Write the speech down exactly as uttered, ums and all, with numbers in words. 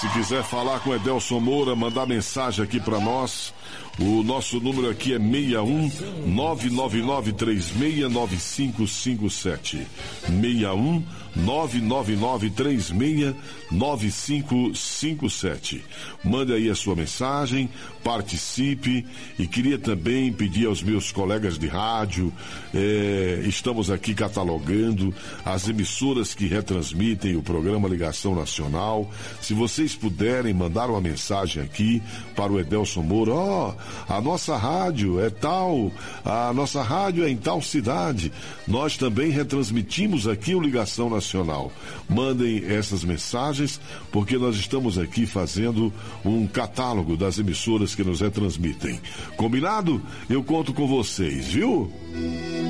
Se quiser falar com Edelson Moura, mandar mensagem aqui para nós, o nosso número aqui é seis um nove nove nove três seis nove cinco cinco sete. seis um nove nove nove três seis nove cinco cinco sete. Mande aí a sua mensagem, participe, e queria também pedir aos meus colegas de rádio, eh, estamos aqui catalogando as emissoras que retransmitem o programa Ligação Nacional. Se vocês puderem mandar uma mensagem aqui para o Edelson Moura, ó, oh, a nossa rádio é tal, a nossa rádio é em tal cidade, nós também retransmitimos aqui o Ligação Nacional. Mandem essas mensagens, porque nós estamos aqui fazendo um catálogo das emissoras que nos retransmitem. Combinado? Eu conto com vocês, viu?